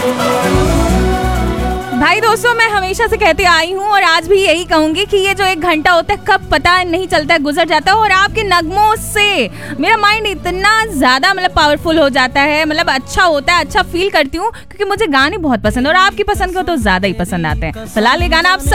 भाई दोस्तों, मैं हमेशा से कहती आई हूँ और आज भी यही कहूंगी कि ये जो 1 घंटा होता है कब पता नहीं चलता है, गुजर जाता है। और आपके नगमों से मेरा माइंड इतना ज्यादा पावरफुल हो जाता है, अच्छा होता है, अच्छा फील करती हूँ, क्योंकि मुझे गाने बहुत पसंद है और आपकी पसंद को तो ज्यादा ही पसंद आते हैं। फिलहाल ये गाना आप